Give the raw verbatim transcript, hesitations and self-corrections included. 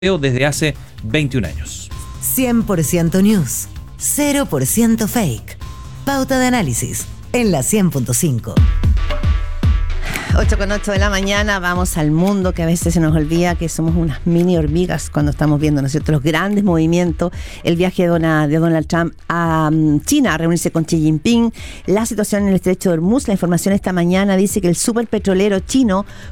desde hace veintiún años. cien por ciento news, cero por ciento fake. Pauta de análisis en la cien punto cinco. ocho con ocho de la mañana, vamos al mundo, que a veces se nos olvida que somos unas mini hormigas cuando estamos viendo, ¿no es cierto?, los grandes movimientos, el viaje de Donald, de Donald Trump a um, China a reunirse con Xi Jinping, la situación en el estrecho de Hormuz. La información esta mañana dice que el superpetrolero chino